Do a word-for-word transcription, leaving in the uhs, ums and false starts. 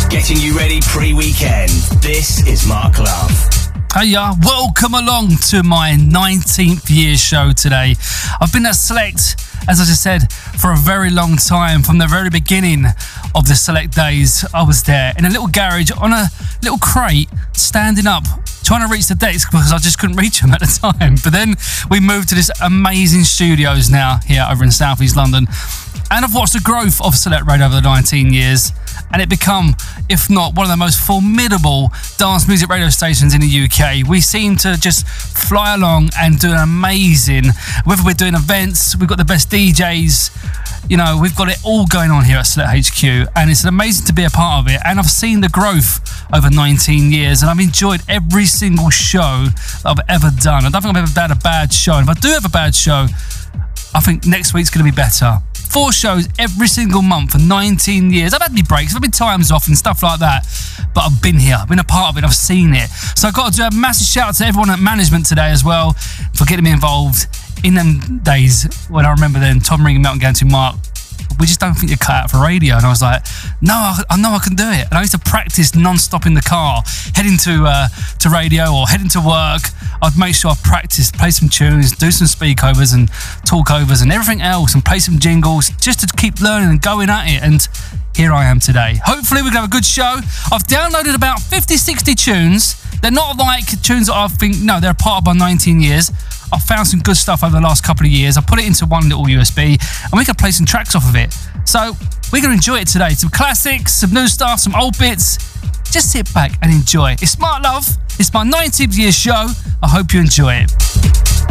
getting you ready pre-weekend. This is Mark Love. Hiya, welcome along to my nineteenth year show today. I've been at Select, as I just said, for a very long time. From the very beginning of the Select days, I was there in a little garage on a little crate, standing up, trying to reach the decks because I just couldn't reach them at the time. But then we moved to this amazing studios now here over in South East London. And I've watched the growth of Select Radio over the nineteen years, and it become, if not one of the most formidable dance music radio stations in the U K. We seem to just fly along and do amazing. Whether we're doing events, we've got the best D Js, you know, we've got it all going on here at Select H Q, and it's amazing to be a part of it. And I've seen the growth over nineteen years, and I've enjoyed every single show that I've ever done. I don't think I've ever had a bad show. And if I do have a bad show, I think next week's going to be better. Four shows every single month for nineteen years. I've had me breaks, I've had times off and stuff like that, but I've been here, I've been a part of it, I've seen it. So I've got to do a massive shout out to everyone at management today as well for getting me involved in them days when I remember then Tom ringing me up and going to Mark, we just don't think you're cut out for radio. And I was like, no, I, I know I can do it. And I used to practice non-stop in the car, heading to uh, to radio or heading to work. I'd make sure I practiced, play some tunes, do some speakovers and talkovers and everything else, and play some jingles just to keep learning and going at it. And here I am today. Hopefully we're going to have a good show. I've downloaded about fifty, sixty tunes. They're not like tunes that I think, no, they're a part of my nineteen years. I've found some good stuff over the last couple of years. I put it into one little U S B and we can play some tracks off of it. So we're going to enjoy it today. Some classics, some new stuff, some old bits. Just sit back and enjoy. It's Smart Love. It's my nineteenth year show. I hope you enjoy it.